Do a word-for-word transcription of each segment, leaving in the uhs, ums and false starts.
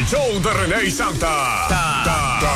El show de René y Santa. Ta, ta, ta.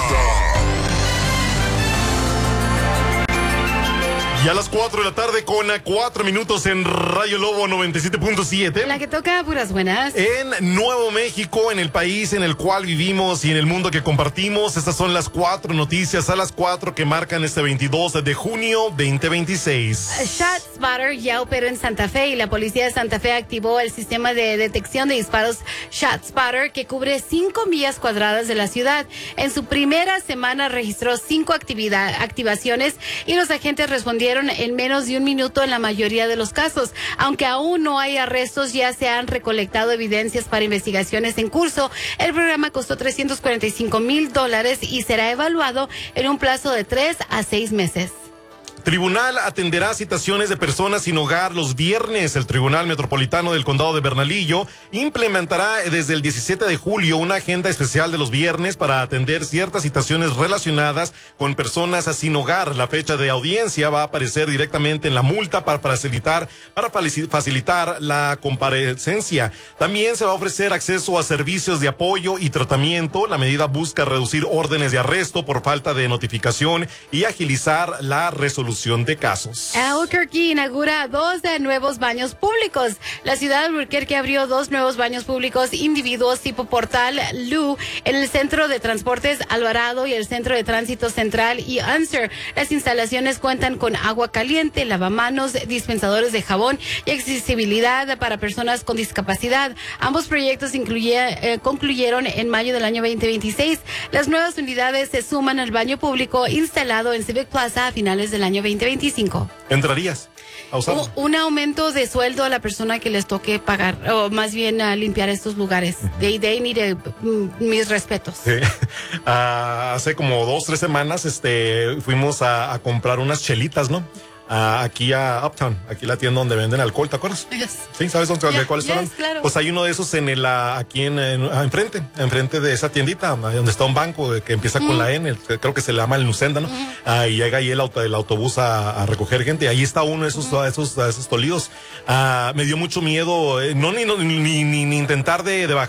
Y a las cuatro de la tarde con cuatro minutos en Rayo Lobo noventa y siete punto siete. La que toca puras buenas. En Nuevo México, en el país en el cual vivimos y en el mundo que compartimos. Estas son las cuatro noticias a las cuatro que marcan este veintidós de junio veinte veintiséis. ShotSpotter ya operó en Santa Fe y la policía de Santa Fe activó el sistema de detección de disparos ShotSpotter que cubre cinco millas cuadradas de la ciudad. En su primera semana registró cinco actividad, activaciones y los agentes respondieron en menos de un minuto en la mayoría de los casos. Aunque aún no hay arrestos, ya se han recolectado evidencias para investigaciones en curso. El programa costó trescientos cuarenta y cinco mil dólares y será evaluado en un plazo de tres a seis meses. Tribunal atenderá citaciones de personas sin hogar los viernes. El Tribunal Metropolitano del Condado de Bernalillo implementará desde el diecisiete de julio una agenda especial de los viernes para atender ciertas citaciones relacionadas con personas sin hogar. La fecha de audiencia va a aparecer directamente en la multa para facilitar, para facilitar la comparecencia. También se va a ofrecer acceso a servicios de apoyo y tratamiento. La medida busca reducir órdenes de arresto por falta de notificación y agilizar la resolución de casos. Albuquerque inaugura dos de nuevos baños públicos. La ciudad de Albuquerque abrió dos nuevos baños públicos individuos tipo Portal Lu en el Centro de Transportes Alvarado y el Centro de Tránsito Central y Unser. Las instalaciones cuentan con agua caliente, lavamanos, dispensadores de jabón y accesibilidad para personas con discapacidad. Ambos proyectos incluye, eh, concluyeron en mayo del año veinte veintiséis. Las nuevas unidades se suman al baño público instalado en Civic Plaza a finales del año veinte veinticinco. ¿Entrarías a usar? Un aumento de sueldo a la persona que les toque pagar, o más bien a limpiar estos lugares. Uh-huh. They, they need a, mm, mis respetos. Sí. Uh, hace como dos, tres semanas este, fuimos a, a comprar unas chelitas, ¿no? Uh, aquí a Uptown, aquí la tienda donde venden alcohol, ¿te acuerdas? Yes. Sí, ¿sabes dónde, yeah, de cuáles yes, son? Claro. Pues hay uno de esos en el, aquí en, en enfrente, enfrente de esa tiendita, donde está un banco que empieza mm. con la N, creo que se le llama el Nucenda, ¿no? Mm. Uh, y llega ahí el, auto, el autobús a, a recoger gente, ahí está uno de esos, mm. esos, esos tolidos. Uh, me dio mucho miedo, eh, no ni, no, ni, ni, ni intentar de, de bajar